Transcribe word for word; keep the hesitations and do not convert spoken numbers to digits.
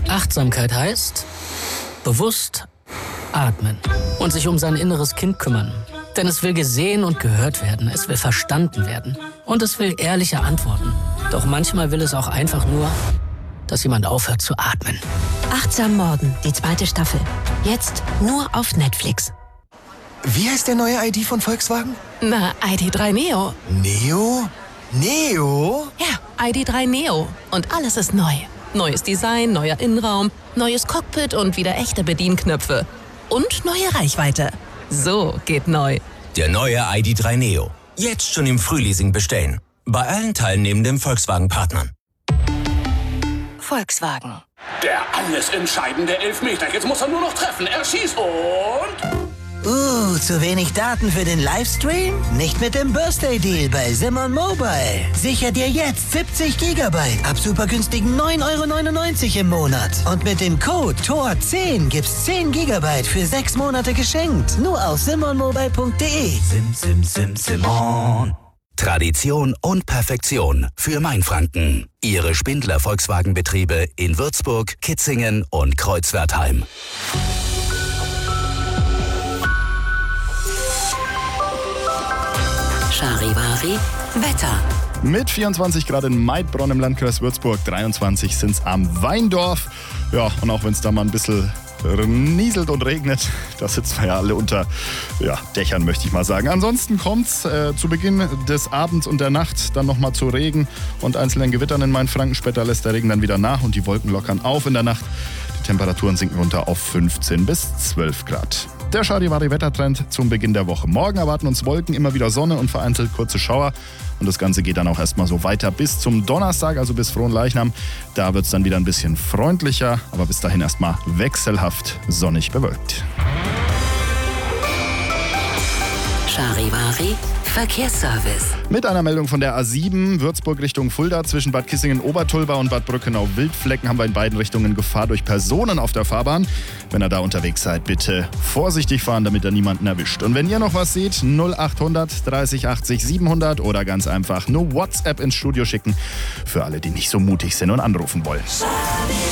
Achtsamkeit heißt bewusst atmen und sich um sein inneres Kind kümmern. Denn es will gesehen und gehört werden, es will verstanden werden und es will ehrliche Antworten. Doch manchmal will es auch einfach nur, dass jemand aufhört zu atmen. Achtsam Morden, die zweite Staffel. Jetzt nur auf Netflix. Wie heißt der neue I D von Volkswagen? Na, I D drei Neo. Neo? Neo? Ja, I D drei Neo. Und alles ist neu. Neues Design, neuer Innenraum, neues Cockpit und wieder echte Bedienknöpfe. Und neue Reichweite. So geht neu. Der neue I D drei Neo. Jetzt schon im Frühleasing bestellen. Bei allen teilnehmenden Volkswagen-Partnern. Volkswagen. Der alles entscheidende Elfmeter. Jetzt muss er nur noch treffen. Er schießt und... Uh, zu wenig Daten für den Livestream? Nicht mit dem Birthday Deal bei Simon Mobile. Sicher dir jetzt siebzig Gigabyte ab super günstigen neun Euro neunundneunzig im Monat. Und mit dem Code T O R zehn gibt's zehn Gigabyte für sechs Monate geschenkt. Nur auf simon mobile punkt de. Sim, sim, sim, Simon. Tradition und Perfektion für Mainfranken. Ihre Spindler Volkswagenbetriebe in Würzburg, Kitzingen und Kreuzwertheim. Charivari, Wetter. Mit vierundzwanzig Grad in Maidbronn im Landkreis Würzburg, dreiundzwanzig sind es am Weindorf. Ja, und auch wenn es da mal ein bisschen nieselt und regnet, da sitzen wir ja alle unter ja, Dächern, möchte ich mal sagen. Ansonsten kommt es äh, zu Beginn des Abends und der Nacht dann nochmal zu Regen und einzelnen Gewittern in Mainfranken. Später lässt der Regen dann wieder nach und die Wolken lockern auf in der Nacht. Die Temperaturen sinken runter auf fünfzehn bis zwölf Grad. Der Charivari-Wettertrend zum Beginn der Woche. Morgen erwarten uns Wolken, immer wieder Sonne und vereinzelt kurze Schauer. Und das Ganze geht dann auch erstmal so weiter bis zum Donnerstag, also bis Fronleichnam. Da wird es dann wieder ein bisschen freundlicher, aber bis dahin erstmal wechselhaft sonnig bewölkt. Charivari, Verkehrsservice. Mit einer Meldung von der A sieben, Würzburg Richtung Fulda, zwischen Bad Kissingen-Obertulba und Bad Brückenau-Wildflecken haben wir in beiden Richtungen Gefahr durch Personen auf der Fahrbahn. Wenn ihr da unterwegs seid, bitte vorsichtig fahren, damit ihr niemanden erwischt. Und wenn ihr noch was seht, null achthundert dreißig achtzig siebenhundert oder ganz einfach nur WhatsApp ins Studio schicken, für alle, die nicht so mutig sind und anrufen wollen.